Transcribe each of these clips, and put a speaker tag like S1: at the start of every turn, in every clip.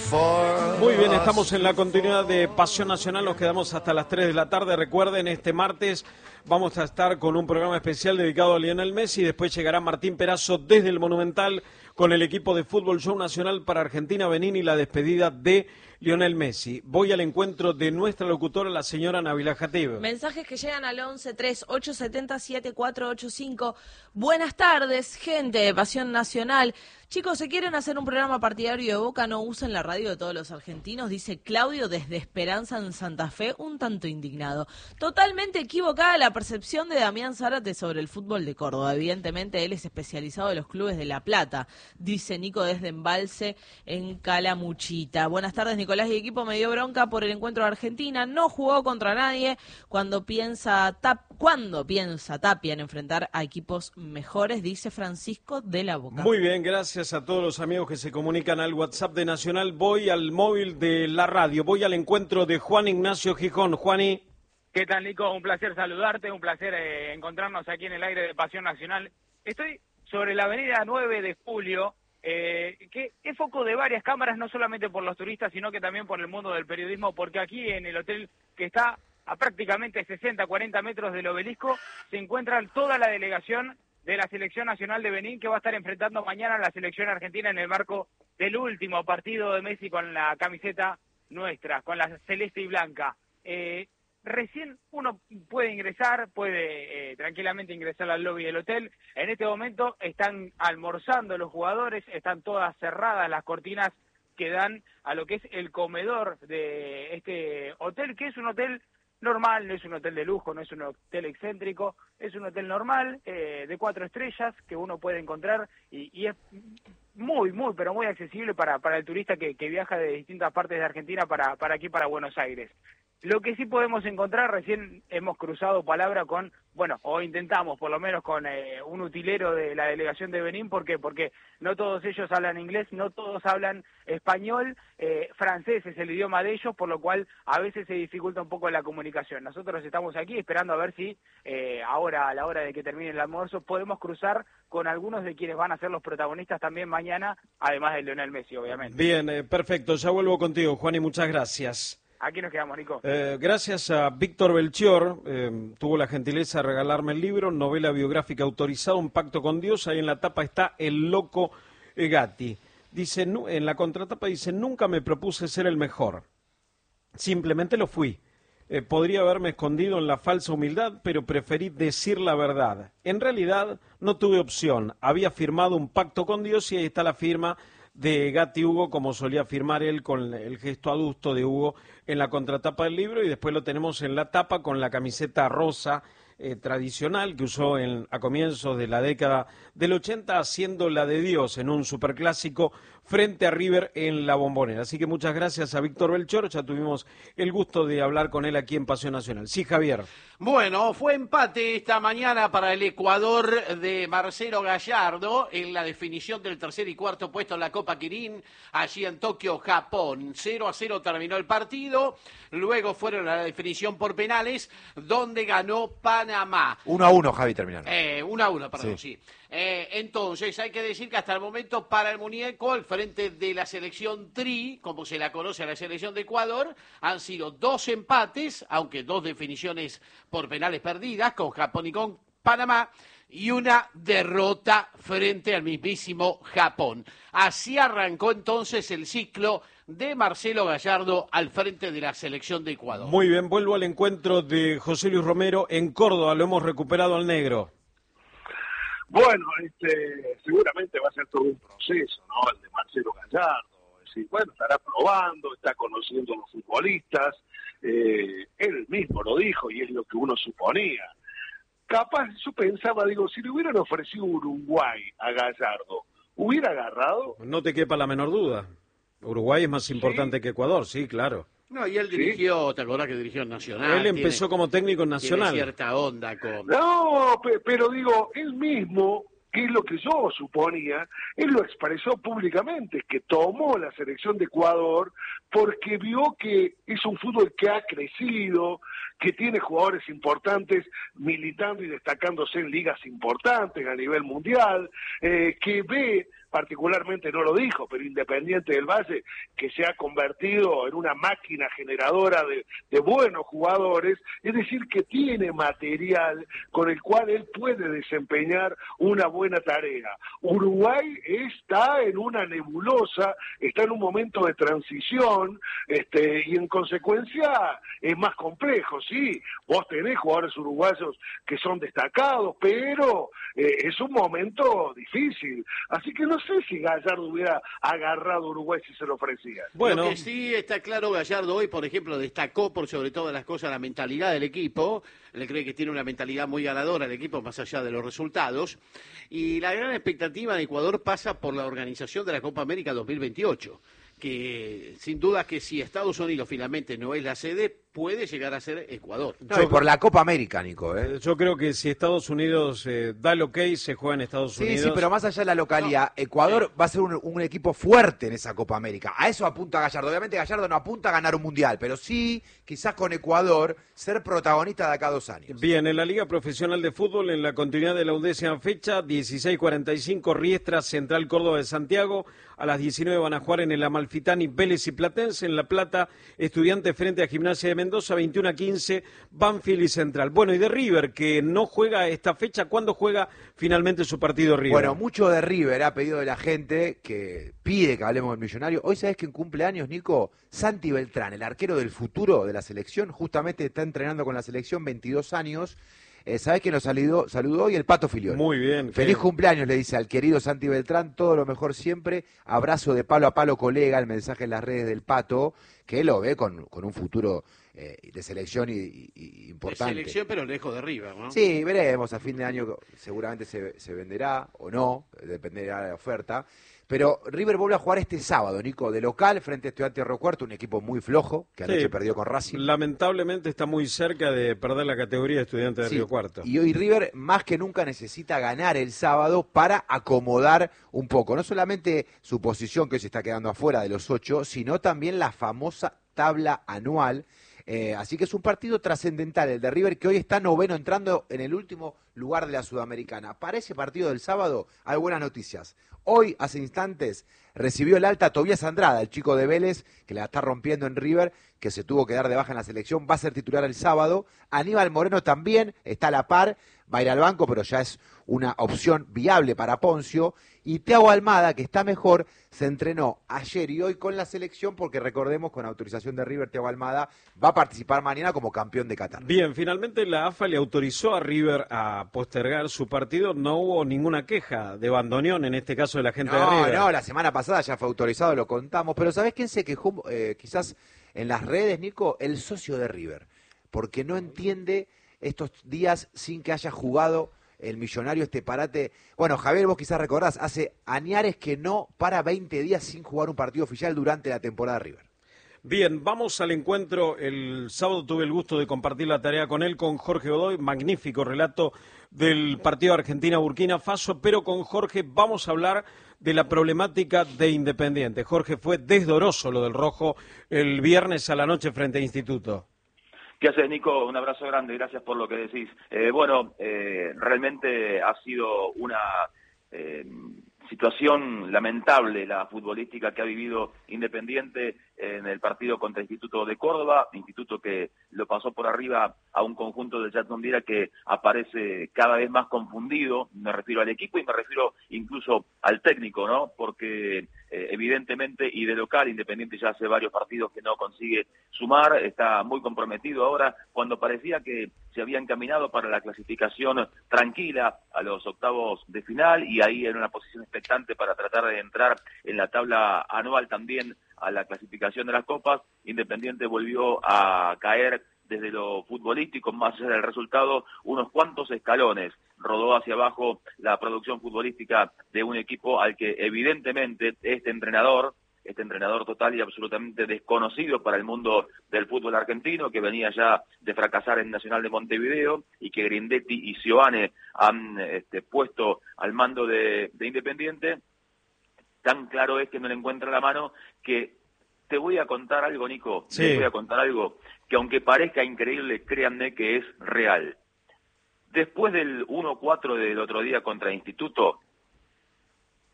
S1: Muy bien, estamos en la continuidad de Pasión Nacional, nos quedamos hasta las 3 de la tarde. Recuerden, este martes vamos a estar con un programa especial dedicado a Lionel Messi. Después llegará Martín Perazo desde el Monumental con el equipo de Fútbol Show Nacional para Argentina, Benín y la despedida de Lionel Messi. Voy al encuentro de nuestra locutora, la señora Nabila Jatib.
S2: Mensajes que llegan al 11-3870-7485. Buenas tardes, gente de Pasión Nacional. Chicos, ¿se quieren hacer un programa partidario de Boca? No usen la radio de todos los argentinos, dice Claudio desde Esperanza en Santa Fe, un tanto indignado. Totalmente equivocada la percepción de Damián Zárate sobre el fútbol de Córdoba. Evidentemente él es especializado en los clubes de La Plata, dice Nico desde Embalse en Calamuchita. Buenas tardes, Nicolás y equipo. Me dio bronca por el encuentro de Argentina, no jugó contra nadie. Cuando piensa Tapia en enfrentar a equipos mejores, dice Francisco de la Boca.
S1: Muy bien, gracias a todos los amigos que se comunican al WhatsApp de Nacional. Voy al móvil de la radio, voy al encuentro de Juan Ignacio Gijón. Juani.
S3: ¿Qué tal, Nico? Un placer saludarte, un placer encontrarnos aquí en el aire de Pasión Nacional. Estoy sobre la avenida 9 de Julio, que es foco de varias cámaras, no solamente por los turistas, sino que también por el mundo del periodismo, porque aquí en el hotel que está a prácticamente 60, 40 metros del obelisco, se encuentra toda la delegación de la Selección Nacional de Benín, que va a estar enfrentando mañana a la Selección Argentina en el marco del último partido de Messi con la camiseta nuestra, con la celeste y blanca. Recién uno puede ingresar, tranquilamente ingresar al lobby del hotel. En este momento están almorzando los jugadores, están todas cerradas las cortinas que dan a lo que es el comedor de este hotel, que es un hotel normal, no es un hotel de lujo, no es un hotel excéntrico, es un hotel normal, de 4 estrellas, que uno puede encontrar y es muy, pero muy accesible para el turista que viaja de distintas partes de Argentina para aquí, para Buenos Aires. Lo que sí podemos encontrar, recién hemos cruzado palabra con, o intentamos por lo menos con un utilero de la delegación de Benín. ¿Por qué? Porque no todos ellos hablan inglés, no todos hablan español, francés es el idioma de ellos, por lo cual a veces se dificulta un poco la comunicación. Nosotros estamos aquí esperando a ver si ahora, a la hora de que termine el almuerzo, podemos cruzar con algunos de quienes van a ser los protagonistas también mañana, además de Lionel Messi, obviamente.
S1: Bien, perfecto, ya vuelvo contigo, Juan, y muchas gracias.
S3: Aquí nos quedamos, Nico.
S1: Gracias a Víctor Belchior, tuvo la gentileza de regalarme el libro, novela biográfica autorizada, Un pacto con Dios. Ahí en la tapa está El loco Gatti. Dice, en la contratapa dice, nunca me propuse ser el mejor, simplemente lo fui. Podría haberme escondido en la falsa humildad, pero preferí decir la verdad. En realidad no tuve opción, había firmado un pacto con Dios y ahí está la firma de Gatti Hugo, como solía firmar él, con el gesto adusto de Hugo en la contratapa del libro, y después lo tenemos en la tapa con la camiseta rosa tradicional que usó a comienzos de la década del 80, haciendo la de Dios en un superclásico frente a River en la Bombonera. Así que muchas gracias a Víctor Belchior, ya tuvimos el gusto de hablar con él aquí en Pasión Nacional. Sí, Javier.
S4: Bueno, fue empate esta mañana para el Ecuador de Marcelo Gallardo en la definición del tercer y cuarto puesto en la Copa Kirin, allí en Tokio, Japón. 0-0 terminó el partido, luego fueron a la definición por penales, donde ganó Panamá.
S5: 1-1, Javi, terminaron.
S4: 1-1, perdón, sí. Entonces, hay que decir que hasta el momento para el muñeco, al frente de la selección Tri, como se la conoce a la selección de Ecuador, han sido 2 empates, aunque 2 definiciones por penales perdidas, con Japón y con Panamá, y una derrota frente al mismísimo Japón. Así arrancó entonces el ciclo de Marcelo Gallardo al frente de la selección de Ecuador.
S1: Muy bien, vuelvo al encuentro de José Luis Romero en Córdoba, lo hemos recuperado al negro.
S6: Bueno, seguramente va a ser todo un proceso, ¿no? El de Marcelo Gallardo. Es decir, estará probando, está conociendo a los futbolistas. Él mismo lo dijo y es lo que uno suponía. Capaz, yo pensaba, si le hubieran ofrecido Uruguay a Gallardo, ¿hubiera agarrado?
S1: No te quepa la menor duda. Uruguay es más importante que Ecuador, sí, claro.
S4: No, y él dirigió, ¿te acordás que dirigió en Nacional?
S1: Él empezó como técnico en Nacional.
S4: Tiene cierta onda con...
S6: No, pero él mismo, que es lo que yo suponía, él lo expresó públicamente, que tomó la selección de Ecuador porque vio que es un fútbol que ha crecido, que tiene jugadores importantes militando y destacándose en ligas importantes a nivel mundial, que ve particularmente no lo dijo, pero Independiente del Valle, que se ha convertido en una máquina generadora de buenos jugadores, es decir, que tiene material con el cual él puede desempeñar una buena tarea. Uruguay está en una nebulosa, está en un momento de transición, y en consecuencia es más complejo, sí, vos tenés jugadores uruguayos que son destacados, pero es un momento difícil, así que no sé si Gallardo hubiera agarrado a Uruguay si se lo ofrecía.
S4: Bueno, lo que sí está claro, Gallardo hoy, por ejemplo, destacó por sobre todas las cosas la mentalidad del equipo. Le cree que tiene una mentalidad muy ganadora el equipo, más allá de los resultados. Y la gran expectativa de Ecuador pasa por la organización de la Copa América 2028, que sin duda que si Estados Unidos finalmente no es la sede, puede llegar a ser Ecuador.
S5: No, y por la Copa América, Nico.
S1: Yo creo que si Estados Unidos da el ok, se juega en Estados Unidos.
S5: Sí, pero más allá de la localidad, Ecuador va a ser un equipo fuerte en esa Copa América. A eso apunta Gallardo. Obviamente Gallardo no apunta a ganar un mundial, pero sí, quizás con Ecuador, ser protagonista de acá a 2 años.
S1: Bien, en la Liga Profesional de Fútbol, en la continuidad de la 11ª fecha, 16:45, Riestra, Central Córdoba de Santiago. A las 19 van a jugar en el Amalfitani, Vélez y Platense. En La Plata, Estudiantes frente a Gimnasia de Mendoza, 21:15, Banfield y Central. Bueno, y de River, que no juega esta fecha, ¿cuándo juega finalmente su partido River?
S5: Bueno, mucho de River ha pedido de la gente que pide que hablemos del Millonario. Hoy, ¿sabés quién cumple años, Nico? Santi Beltrán, el arquero del futuro de la selección, justamente está entrenando con la selección, 22 años. ¿Sabés quién lo saludó hoy? El Pato Filiol.
S1: Muy bien.
S5: Feliz cumpleaños, le dice al querido Santi Beltrán, todo lo mejor siempre. Abrazo de palo a palo, colega, el mensaje en las redes del Pato, que lo ve con un futuro de selección y importante.
S4: De selección, pero lejos de River, ¿no?
S5: Sí, veremos, a fin de año seguramente se venderá o no, dependerá de la oferta. Pero River vuelve a jugar este sábado, Nico, de local frente a Estudiantes de Río Cuarto, un equipo muy flojo, que anoche perdió con Racing.
S1: Lamentablemente está muy cerca de perder la categoría de Estudiantes de Río Cuarto.
S5: Y hoy River más que nunca necesita ganar el sábado para acomodar un poco, no solamente su posición que se está quedando afuera de los 8, sino también la famosa tabla anual. Así que es un partido trascendental el de River, que hoy está noveno, entrando en el último lugar de la Sudamericana. Para ese partido del sábado hay buenas noticias. Hoy, hace instantes, recibió el alta Tobías Andrada, el chico de Vélez, que la está rompiendo en River, que se tuvo que dar de baja en la selección, va a ser titular el sábado. Aníbal Moreno también está a la par, va a ir al banco, pero ya es una opción viable para Poncio. Y Thiago Almada, que está mejor, se entrenó ayer y hoy con la selección, porque recordemos, con autorización de River, Thiago Almada va a participar mañana como campeón de Qatar.
S1: Bien, finalmente la AFA le autorizó a River a postergar su partido, no hubo ninguna queja de bandoneón, en este caso de la gente de River.
S5: No, la semana pasada ya fue autorizado, lo contamos, pero ¿sabés quién se quejó quizás en las redes, Nico? El socio de River, porque no entiende estos días sin que haya jugado el Millonario, este parate. Bueno, Javier, vos quizás recordás, hace añares que no para 20 días sin jugar un partido oficial durante la temporada de River.
S1: Bien, vamos al encuentro. El sábado tuve el gusto de compartir la tarea con él, con Jorge Godoy, magnífico relato del partido Argentina-Burkina Faso, pero con Jorge vamos a hablar de la problemática de Independiente. Jorge, fue desdoroso lo del Rojo el viernes a la noche frente a Instituto.
S7: ¿Qué haces, Nico? Un abrazo grande, gracias por lo que decís. Realmente ha sido una situación lamentable la futbolística que ha vivido Independiente en el partido contra Instituto de Córdoba, instituto que lo pasó por arriba a un conjunto de Jackson Viera que aparece cada vez más confundido. Me refiero al equipo y me refiero incluso al técnico, ¿no? Porque evidentemente, y de local, Independiente ya hace varios partidos que no consigue sumar, está muy comprometido ahora, cuando parecía que se había encaminado para la clasificación tranquila a los octavos de final, y ahí en una posición expectante para tratar de entrar en la tabla anual también a la clasificación de las copas. Independiente volvió a caer desde lo futbolístico, más allá del resultado, unos cuantos escalones. Rodó hacia abajo la producción futbolística de un equipo al que evidentemente este entrenador total y absolutamente desconocido para el mundo del fútbol argentino, que venía ya de fracasar en Nacional de Montevideo y que Grindetti y Sioane han puesto al mando de Independiente, tan claro es que no le encuentra la mano, que te voy a contar algo, Nico,
S1: sí.
S7: Te voy a contar algo que, aunque parezca increíble, créanme que es real. Después del 1-4 del otro día contra Instituto,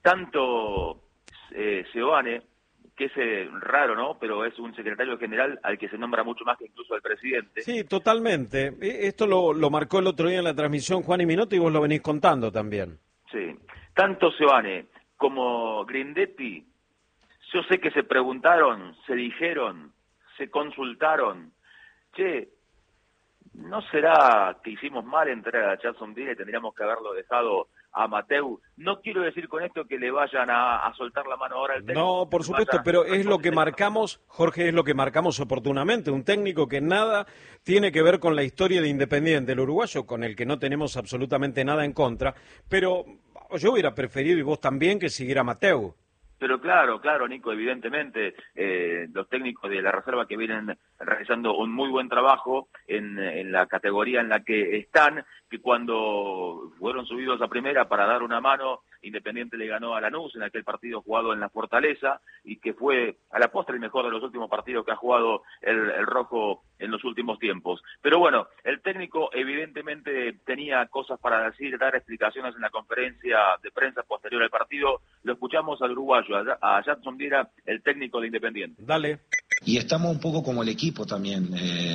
S7: tanto Seoane, que es raro, ¿no? Pero es un secretario general al que se nombra mucho más que incluso al presidente.
S1: Sí, totalmente. Esto lo marcó el otro día en la transmisión Juan y Minotti y vos lo venís contando también.
S7: Sí. Tanto Seoane como Grindetti, yo sé que se preguntaron, se dijeron, se consultaron, che, ¿no será que hicimos mal en traer a Jacksonville y tendríamos que haberlo dejado a Mateu? No quiero decir con esto que le vayan a soltar la mano ahora al técnico.
S1: No, por supuesto, pero es lo que marcamos, Jorge, es lo que marcamos oportunamente. Un técnico que nada tiene que ver con la historia de Independiente, el uruguayo, con el que no tenemos absolutamente nada en contra, pero yo hubiera preferido, y vos también, que siguiera Mateu.
S7: Pero claro, Nico, evidentemente los técnicos de la reserva que vienen realizando un muy buen trabajo en la categoría en la que están, que cuando fueron subidos a primera para dar una mano, Independiente le ganó a Lanús en aquel partido jugado en la Fortaleza y que fue a la postre el mejor de los últimos partidos que ha jugado el Rojo en los últimos tiempos. Pero bueno, el técnico evidentemente tenía cosas para decir, dar explicaciones en la conferencia de prensa posterior al partido. Lo escuchamos al uruguayo, a Jackson Viera, el técnico de Independiente.
S1: Dale.
S8: Y estamos un poco como el equipo también.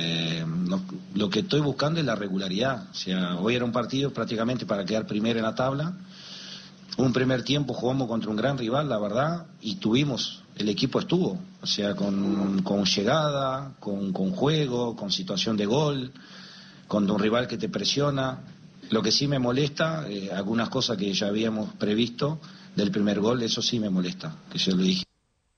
S8: Lo que estoy buscando es la regularidad. O sea, hoy era un partido prácticamente para quedar primero en la tabla. Un primer tiempo jugamos contra un gran rival, la verdad, y el equipo estuvo. O sea, con llegada, con juego, con situación de gol, con un rival que te presiona. Lo que sí me molesta, algunas cosas que ya habíamos previsto del primer gol, eso sí me molesta, que yo lo dije.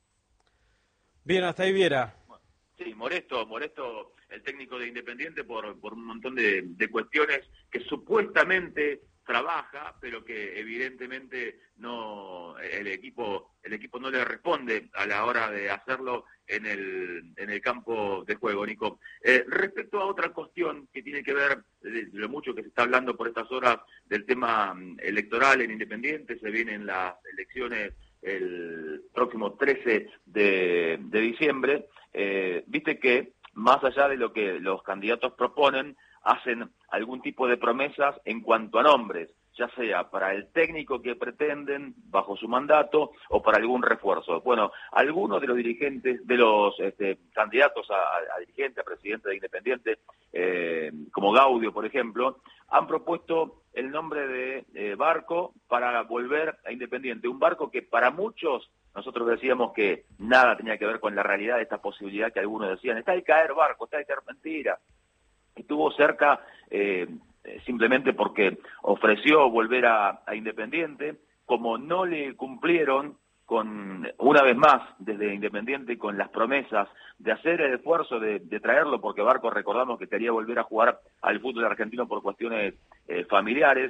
S1: Bien, hasta ahí Viera.
S7: Sí, molesto el técnico de Independiente por un montón de cuestiones que supuestamente trabaja, pero que evidentemente no el equipo no le responde a la hora de hacerlo en el campo de juego, Nico. Respecto a otra cuestión que tiene que ver de lo mucho que se está hablando por estas horas del tema electoral en Independiente, se vienen las elecciones el próximo 13 de diciembre, viste que más allá de lo que los candidatos proponen, hacen algún tipo de promesas en cuanto a nombres, ya sea para el técnico que pretenden bajo su mandato o para algún refuerzo. Bueno, algunos de los dirigentes, de los candidatos a dirigente, a presidente de Independiente, como Gaudio, por ejemplo, han propuesto el nombre de Barco para volver a Independiente. Un Barco que para muchos, nosotros decíamos que nada tenía que ver con la realidad de esta posibilidad que algunos decían, está de caer Barco, está de caer mentira. Estuvo cerca simplemente porque ofreció volver a Independiente, como no le cumplieron con una vez más desde Independiente con las promesas de hacer el esfuerzo de traerlo, porque Barco, recordamos que quería volver a jugar al fútbol argentino por cuestiones familiares.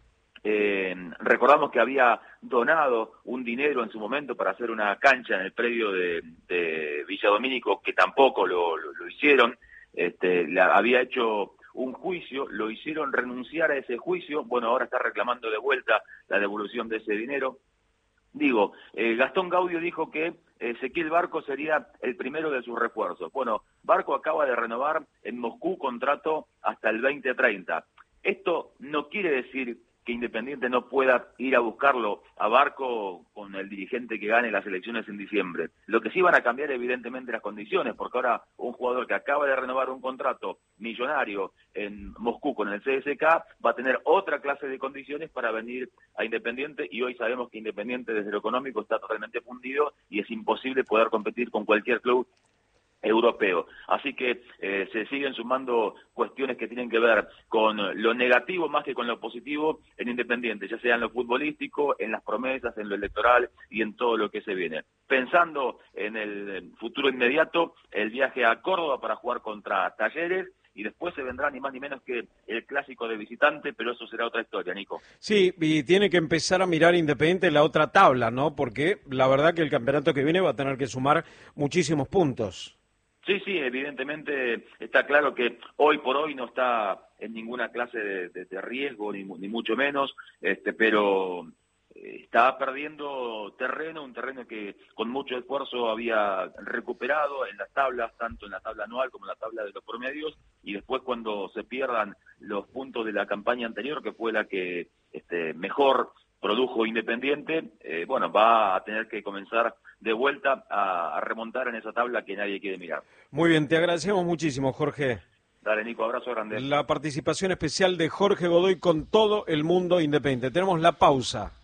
S7: Recordamos que había donado un dinero en su momento para hacer una cancha en el predio de Villa Domínico, que tampoco lo hicieron. Había hecho un juicio, lo hicieron renunciar a ese juicio, bueno, ahora está reclamando de vuelta la devolución de ese dinero. Digo, Gastón Gaudio dijo que Ezequiel Barco sería el primero de sus refuerzos. Bueno, Barco acaba de renovar en Moscú contrato hasta el 2030. Esto no quiere decir que Independiente no pueda ir a buscarlo a Barco con el dirigente que gane las elecciones en diciembre. Lo que sí van a cambiar evidentemente las condiciones, porque ahora un jugador que acaba de renovar un contrato millonario en Moscú con el CSK va a tener otra clase de condiciones para venir a Independiente, y hoy sabemos que Independiente desde lo económico está totalmente fundido y es imposible poder competir con cualquier club europeo. Así que se siguen sumando cuestiones que tienen que ver con lo negativo más que con lo positivo en Independiente, ya sea en lo futbolístico, en las promesas, en lo electoral y en todo lo que se viene. Pensando en el futuro inmediato, el viaje a Córdoba para jugar contra Talleres, y después se vendrá ni más ni menos que el clásico de visitante, pero eso será otra historia, Nico.
S1: Sí, y tiene que empezar a mirar Independiente en la otra tabla, ¿no? Porque la verdad que el campeonato que viene va a tener que sumar muchísimos puntos.
S7: Sí, evidentemente está claro que hoy por hoy no está en ninguna clase de riesgo, ni mucho menos, pero está perdiendo terreno, un terreno que con mucho esfuerzo había recuperado en las tablas, tanto en la tabla anual como en la tabla de los promedios, y después cuando se pierdan los puntos de la campaña anterior, que fue la que mejor produjo Independiente, bueno, va a tener que comenzar de vuelta a remontar en esa tabla que nadie quiere mirar.
S1: Muy bien, te agradecemos muchísimo, Jorge.
S7: Dale, Nico, abrazo grande.
S1: La participación especial de Jorge Godoy con todo el mundo independiente. Tenemos la pausa.